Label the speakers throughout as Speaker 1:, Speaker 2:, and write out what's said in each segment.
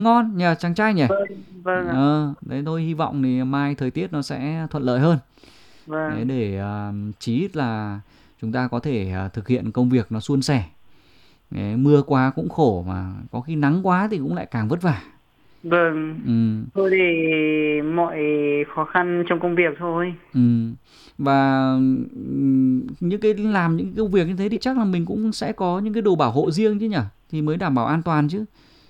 Speaker 1: Ngon nhờ chàng trai nhỉ.
Speaker 2: Vâng, vâng ạ.
Speaker 1: Đấy thôi, hy vọng thì mai thời tiết nó sẽ thuận lợi hơn. Đấy,
Speaker 2: Vâng,
Speaker 1: để chí ít là chúng ta có thể thực hiện công việc nó suôn sẻ. Đấy, mưa quá cũng khổ mà có khi nắng quá thì cũng lại càng vất vả.
Speaker 2: vâng.
Speaker 1: Ừm,
Speaker 2: Thôi thì mọi khó khăn trong công việc thôi.
Speaker 1: và những cái làm những cái công việc như thế thì chắc là mình cũng sẽ có những cái đồ bảo hộ riêng chứ nhỉ, thì mới đảm bảo an toàn chứ.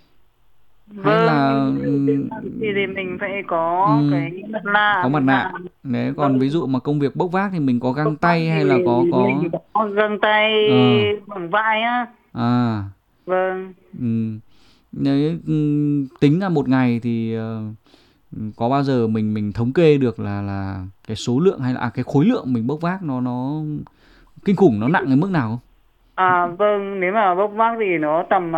Speaker 1: Hay
Speaker 2: Vâng,
Speaker 1: là
Speaker 2: đến làm thì mình phải có
Speaker 1: ừm,
Speaker 2: cái mặt nạ,
Speaker 1: có mặt
Speaker 2: mặt
Speaker 1: nạ.
Speaker 2: nạ.
Speaker 1: Đấy,
Speaker 2: Vâng,
Speaker 1: còn ví dụ mà công việc bốc vác thì mình có
Speaker 2: bốc
Speaker 1: găng
Speaker 2: vác
Speaker 1: tay
Speaker 2: thì
Speaker 1: hay là có
Speaker 2: mình có găng tay
Speaker 1: ờ
Speaker 2: bằng vai á.
Speaker 1: à
Speaker 2: Vâng.
Speaker 1: Đấy, tính ra một ngày thì có bao giờ mình thống kê được là cái số lượng hay là cái khối lượng mình bốc vác nó kinh khủng, nó nặng đến mức nào không?
Speaker 2: Vâng, nếu mà bốc vác thì nó tầm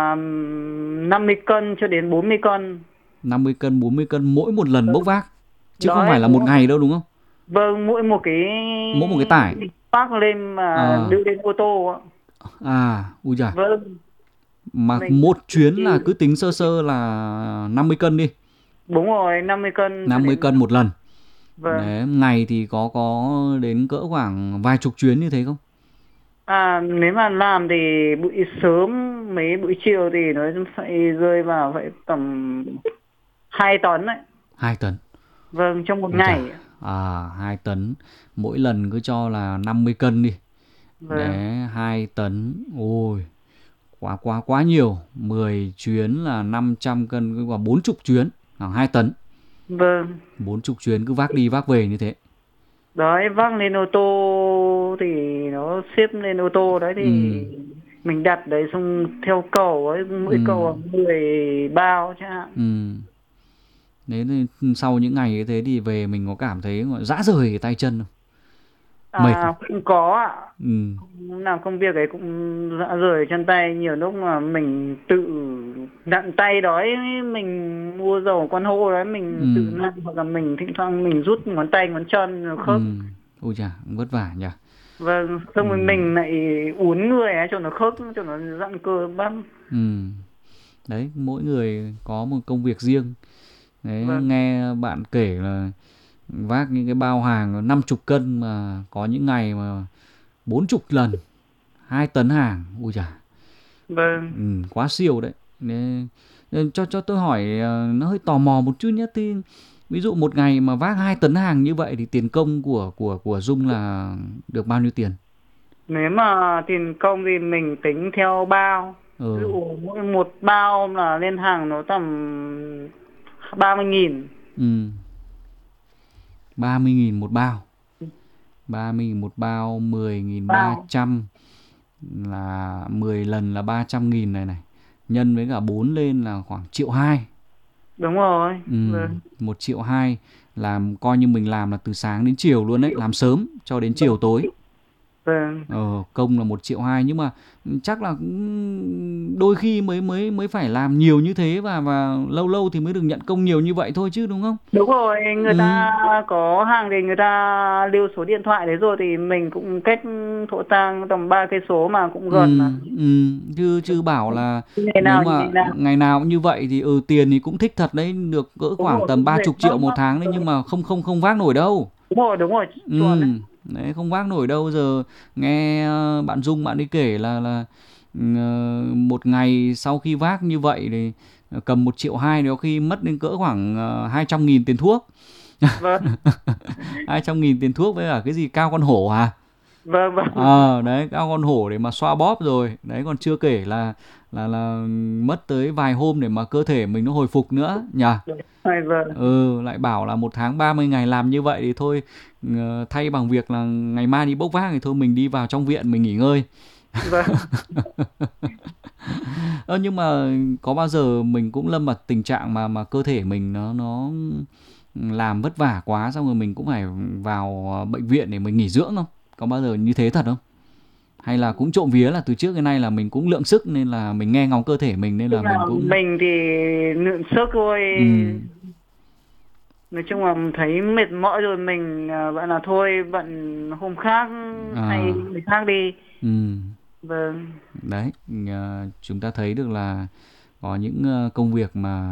Speaker 2: 50 cân cho đến 40 cân.
Speaker 1: 50 cân, 40 cân mỗi một lần bốc vác, chứ không
Speaker 2: Đấy,
Speaker 1: phải là
Speaker 2: đúng
Speaker 1: một
Speaker 2: không?
Speaker 1: ngày đâu đúng không?
Speaker 2: Vâng, mỗi một cái
Speaker 1: Mỗi một cái tải.
Speaker 2: vác lên mà
Speaker 1: À,
Speaker 2: đưa lên ô tô ạ.
Speaker 1: ui giời.
Speaker 2: Vâng,
Speaker 1: Mà
Speaker 2: mình
Speaker 1: một chuyến
Speaker 2: thì
Speaker 1: là cứ tính sơ sơ là 50 cân đi,
Speaker 2: đúng rồi, 50 cân cho
Speaker 1: 50
Speaker 2: đến
Speaker 1: cân một lần.
Speaker 2: vâng.
Speaker 1: Đấy, ngày thì có đến cỡ khoảng vài chục chuyến như thế không?
Speaker 2: Nếu mà làm thì buổi sớm, mấy buổi chiều thì nó phải rơi vào phải tầm 2 tấn đấy.
Speaker 1: 2 tấn.
Speaker 2: Vâng, trong một
Speaker 1: Ui chà,
Speaker 2: ngày.
Speaker 1: 2 tấn, mỗi lần cứ cho là 50 cân đi.
Speaker 2: Vâng,
Speaker 1: Đấy, 2 tấn, ôi, quá quá quá nhiều. 10 chuyến là 500 cân, cứ vào 40 chuyến, khoảng 2 tấn.
Speaker 2: vâng.
Speaker 1: 40 chuyến cứ vác đi vác về như thế.
Speaker 2: Đấy, vác lên ô tô thì nó xếp lên ô tô đấy thì
Speaker 1: Ừ,
Speaker 2: mình đặt đấy xong theo cầu ấy, mỗi cầu
Speaker 1: ừ,
Speaker 2: là 10 bao chẳng hạn.
Speaker 1: ừ. Đấy, thì sau những ngày như thế thì về mình có cảm thấy rã rời cái tay chân không? Mệt không?
Speaker 2: Cũng có ạ.
Speaker 1: Ừ,
Speaker 2: Làm công việc ấy cũng rã rời chân tay, nhiều lúc mà mình tự nặn tay đói, mình mua dầu con hô đấy mình tự
Speaker 1: ừ,
Speaker 2: nặn, hoặc là mình thỉnh thoảng mình rút ngón tay ngón chân nó khớp.
Speaker 1: ừ. Ôi chà, vất vả nhỉ.
Speaker 2: Vâng, xong rồi
Speaker 1: Ừ,
Speaker 2: mình lại uốn người ấy cho nó khớp, cho nó giãn cơ bắp.
Speaker 1: ừ. Đấy, mỗi người có một công việc riêng. Đấy,
Speaker 2: Vâng,
Speaker 1: nghe bạn kể là vác những cái bao hàng 50 cân mà có những ngày mà 40 lần, 2 tấn hàng, ui chà,
Speaker 2: vâng.
Speaker 1: quá siêu đấy. Nên cho tôi hỏi nó hơi tò mò một chút nhé, thì ví dụ một ngày mà vác 2 tấn hàng như vậy thì tiền công của Dung là được bao nhiêu tiền?
Speaker 2: Nếu mà tiền công thì mình tính theo bao. Ví
Speaker 1: Ừ,
Speaker 2: dụ mỗi một bao là lên hàng nó tầm 30.000.
Speaker 1: ừ, 30.000 một bao. 30.000 một bao, 10.300
Speaker 2: Bao.
Speaker 1: là 10 lần là 300.000 này này. Nhân với cả 4 lên là khoảng 1.200.000.
Speaker 2: Đúng rồi. Vâng.
Speaker 1: 1.200.000 làm coi như mình làm là từ sáng đến chiều luôn đấy, làm sớm cho đến chiều tối.
Speaker 2: Vâng.
Speaker 1: Công là 1.200.000 nhưng mà chắc là đôi khi mới mới mới phải làm nhiều như thế và lâu lâu thì mới được nhận công nhiều như vậy thôi chứ đúng không?
Speaker 2: Đúng rồi, người
Speaker 1: Ừ.
Speaker 2: ta có hàng thì người ta lưu số điện thoại đấy rồi thì mình cũng cách Thổ Tàng tầm 3 cây số mà cũng gần mà.
Speaker 1: Chứ chứ bảo là
Speaker 2: Ngày
Speaker 1: nếu
Speaker 2: nào như
Speaker 1: mà
Speaker 2: ngày nào.
Speaker 1: ngày nào cũng như vậy thì tiền thì cũng thích thật đấy, được cỡ
Speaker 2: Đúng
Speaker 1: khoảng
Speaker 2: rồi,
Speaker 1: tầm
Speaker 2: cũng
Speaker 1: ba
Speaker 2: về
Speaker 1: chục
Speaker 2: vác
Speaker 1: triệu một
Speaker 2: vác.
Speaker 1: tháng đấy, nhưng mà không không không vác nổi đâu.
Speaker 2: Đúng rồi, chuẩn đấy.
Speaker 1: Đấy, không vác nổi đâu. Giờ nghe bạn Dung bạn ấy kể là một ngày sau khi vác như vậy thì cầm 1.200.000 có khi mất đến cỡ khoảng 200.000 tiền thuốc.
Speaker 2: Vâng,
Speaker 1: 200.000 tiền thuốc với cả cái gì cao con hổ à?
Speaker 2: vâng, vâng.
Speaker 1: Đấy, cao con hổ để mà xoa bóp rồi đấy, còn chưa kể là mất tới vài hôm để mà cơ thể mình nó hồi phục nữa nhỉ.
Speaker 2: Rồi, vâng,
Speaker 1: Lại bảo là một tháng 30 ngày làm như vậy thì thôi, thay bằng việc là ngày mai đi bốc vác thì thôi mình đi vào trong viện mình nghỉ ngơi.
Speaker 2: vâng.
Speaker 1: Nhưng mà có bao giờ mình cũng lâm vào tình trạng mà cơ thể mình nó làm vất vả quá xong rồi mình cũng phải vào bệnh viện để mình nghỉ dưỡng không? Có bao giờ như thế thật không? Hay là cũng trộm vía là từ trước đến nay là mình cũng lượng sức nên là mình nghe ngóng cơ thể mình nên
Speaker 2: Tức
Speaker 1: là mình
Speaker 2: là
Speaker 1: cũng
Speaker 2: mình thì lượng sức thôi.
Speaker 1: ừm,
Speaker 2: Nói chung là thấy mệt mỏi rồi mình bạn là thôi bận hôm khác hay
Speaker 1: à,
Speaker 2: người khác đi.
Speaker 1: ừm,
Speaker 2: Vâng.
Speaker 1: đấy, chúng ta thấy được là có những công việc mà